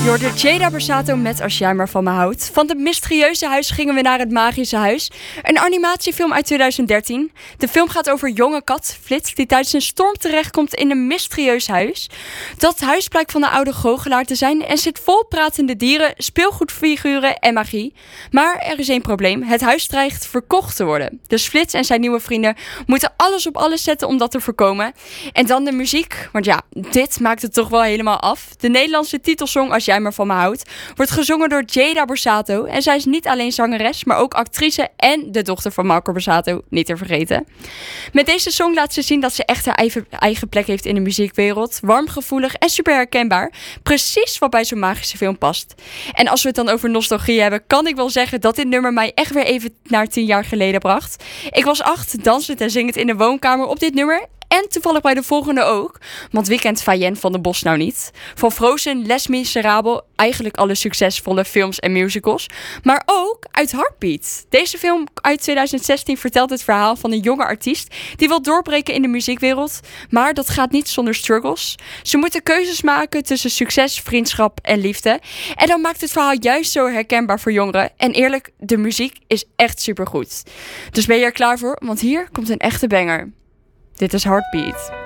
Je hoorde Jada Borsato met Als jij maar van me houdt. Van het mysterieuze huis gingen we naar het magische huis. Een animatiefilm uit 2013. De film gaat over jonge kat, Flits, die tijdens een storm terechtkomt in een mysterieus huis. Dat huis blijkt van een oude goochelaar te zijn en zit vol pratende dieren, speelgoedfiguren en magie. Maar er is één probleem. Het huis dreigt verkocht te worden. Dus Flits en zijn nieuwe vrienden moeten alles op alles zetten om dat te voorkomen. En dan de muziek. Want ja, dit maakt het toch wel helemaal af. De Nederlandse titelsong Als jij maar van me houdt wordt gezongen door Jada Borsato. En zij is niet alleen zangeres, maar ook actrice en de dochter van Marco Borsato, niet te vergeten. Met deze song laat ze zien dat ze echt haar eigen plek heeft in de muziekwereld. Warm, gevoelig en super herkenbaar. Precies wat bij zo'n magische film past. En als we het dan over nostalgie hebben, kan ik wel zeggen dat dit nummer mij echt weer even naar 10 jaar geleden bracht. Ik was 8, dansend en zingend in de woonkamer op dit nummer. En toevallig bij de volgende ook. Want wie kent Fayen van den Bos nou niet? Van Frozen, Les Miserables, eigenlijk alle succesvolle films en musicals. Maar ook uit Heartbeat. Deze film uit 2016 vertelt het verhaal van een jonge artiest die wil doorbreken in de muziekwereld. Maar dat gaat niet zonder struggles. Ze moeten keuzes maken tussen succes, vriendschap en liefde. En dan maakt het verhaal juist zo herkenbaar voor jongeren. En eerlijk, de muziek is echt supergoed. Dus ben je er klaar voor? Want hier komt een echte banger. Dit is Heartbeat.